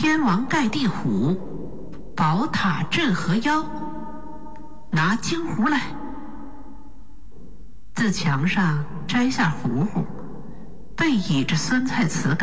天王盖地虎，宝塔镇河妖。拿金壶来。自墙上摘下糊糊，背倚着酸菜瓷